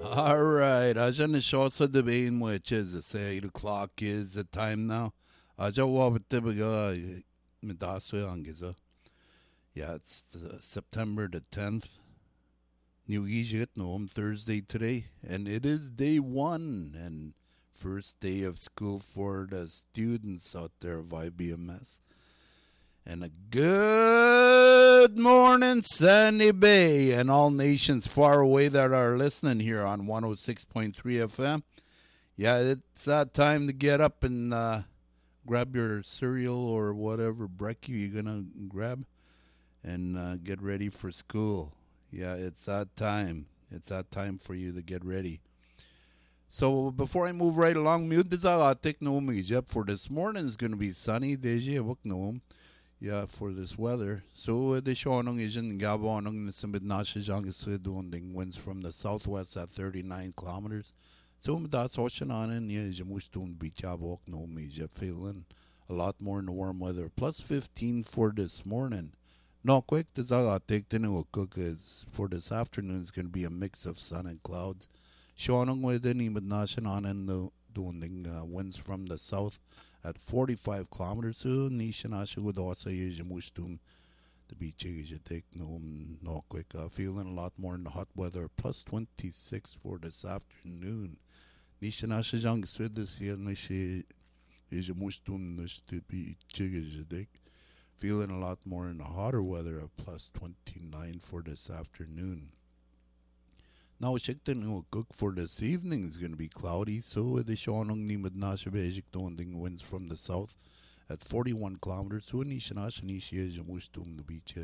All right, aja na siya sa debain mo is say 8 o'clock is the time now. Aja wabit tibiga midaso ang giza. Yeah, it's September the 10th. New Egypt, no, Thursday today, and it is day one and first day of school for the students out there of IBMS. And a good morning, Sandy Bay, and all nations far away that are listening here on 106.3 FM. Yeah, it's that time to get up and grab your cereal or whatever brekkie you're going to grab and get ready for school. Yeah, it's that time. It's that time for you to get ready. So before I move right along, mute this take no for this morning is going to be sunny. Deji no. Yeah, for this weather. So the shonong isn't gabonong nisambit nashijang is doing winds from the southwest at 39 kilometers. So that's ocean on and yeah, jamushtun bichabok no meja feeling a lot more in the warm weather. Plus 15 for this morning. No quick the zaga take the new cook is for this afternoon is gonna be a mix of sun and clouds. Shonong with any but nashin on and the doing winds from the south at 45 kilometers to Nishanasha would also use Mustum the beach you take no quick feeling a lot more in the hot weather plus 26 for this afternoon. Nishanasha Jang Swid this year Nishi is Mustum to be jig feeling a lot more in the hotter weather of plus 29 for this afternoon. Now, Shikton cook for this evening is going to be cloudy, so the Shonong Nimad Nashabejik doing winds from the south at 41 kilometers. So, Nishanashanishi Jamustum the beach,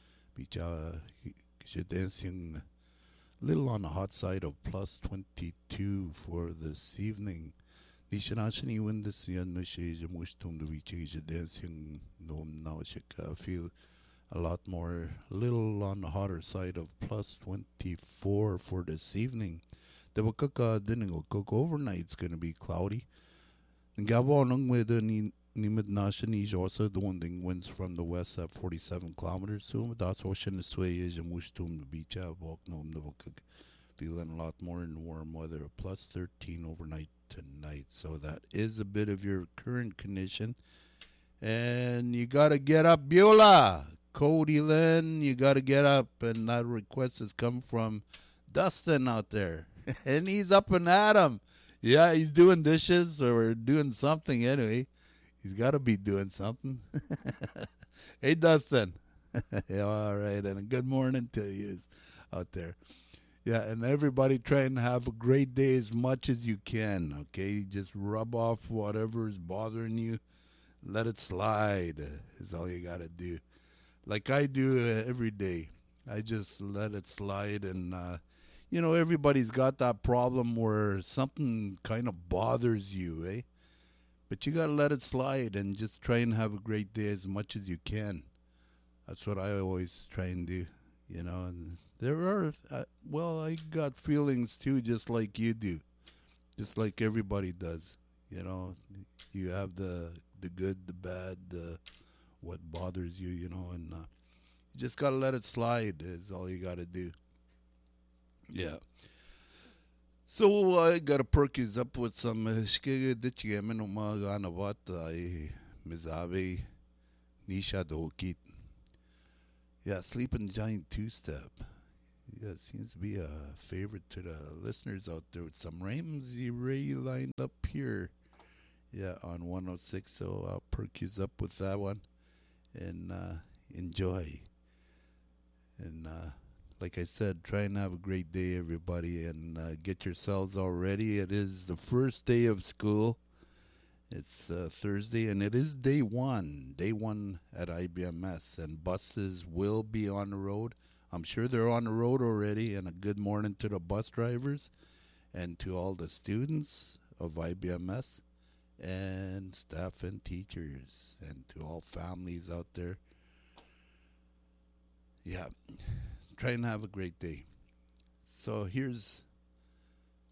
dancing a little on the hot side of plus 22 for this evening. Nishanashani wind this year, Nishi Jamustum the beach, dancing no now feel a lot more, a little on the hotter side of plus 24 for this evening. The Wakaka didn't cook overnight. It's going to be cloudy. And Gabon with the Nimid Nashani also doing winds from the west at 47 kilometers. So that's ocean the sway is a mushtum the beach at walk no the Wakaka. Feeling a lot more in warm weather, plus 13 overnight tonight. So that is a bit of your current condition. And you got to get up, Beulah. Cody Lynn, you got to get up, and that request has come from Dustin out there, and he's up and at 'em. Yeah, he's doing dishes or doing something anyway. He's got to be doing something. Hey, Dustin. Yeah, all right, and a good morning to you out there. Yeah, and everybody try and have a great day as much as you can, okay? Just rub off whatever is bothering you. Let it slide is all you got to do. Like I do every day. I just let it slide. And, everybody's got that problem where something kind of bothers you, eh? But you got to let it slide and just try and have a great day as much as you can. That's what I always try and do, And there are, I got feelings too, just like you do, just like everybody does. You have the good, the bad, what bothers you, and you just gotta let it slide. Is all you gotta do. Yeah. So I gotta perk you up with some shkiga ditchigamen umaga anavat mizabe nisha dokit. Yeah, sleeping giant two-step. Yeah, it seems to be a favorite to the listeners out there with some Ramsey Ray lined up here. Yeah, on 106. So I'll perk you up with that one and enjoy. And like I said, try and have a great day, everybody, and get yourselves all ready. It is the first day of school. It's Thursday, and it is day one at IBMS, and buses will be on the road. I'm sure they're on the road already, and a good morning to the bus drivers and to all the students of IBMS and staff and teachers and to all families out there. Yeah, try and have a great day. So here's